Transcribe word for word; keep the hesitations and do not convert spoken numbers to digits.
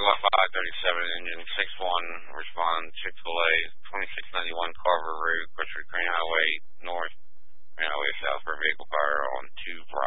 Jaguar five thirty-seven, engine six one, respond Chick-fil-A, twenty-six ninety-one Carver Road, Butcher Crane Highway North, Crane Highway South for vehicle fire on two Bright.